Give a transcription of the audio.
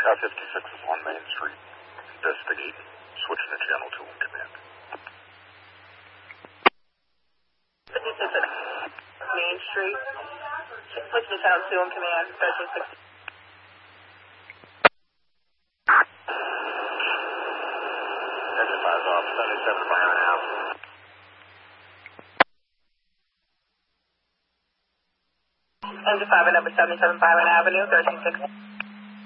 56 is on Main Street. Investigating. Switching to channel 2 in command. 56 Main Street. Switching to channel 2 in command. 1360. 75 off 77 Byron Avenue. Engine 5 and number 77 Byron Avenue, 1360.